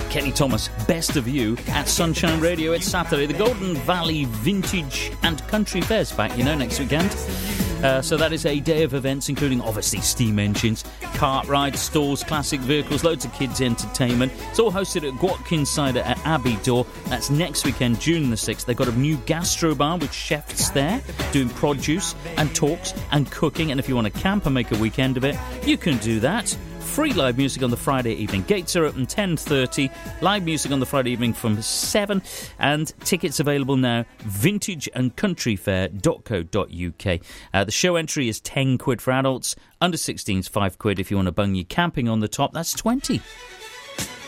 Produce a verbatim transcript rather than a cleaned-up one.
Kenny Thomas, Best of You at Sunshine Radio. It's Saturday. The Golden Valley Vintage and Country Fair's back, you know, next weekend. Uh, so that is a day of events, including obviously steam engines, kart rides, stalls, classic vehicles, loads of kids' entertainment. It's all hosted at Gwatkin Cider at Abbey Door. That's next weekend, June the sixth. They've got a new gastro bar with chefs there doing produce and talks and cooking. And if you want to camp and make a weekend of it, you can do that. Free live music on the Friday evening. Gates are open ten thirty. Live music on the Friday evening from seven. And tickets available now. vintage and country fair dot co dot uk. Uh, the show entry is ten quid for adults. Under sixteens, five quid. If you want to bung your camping on the top, that's twenty.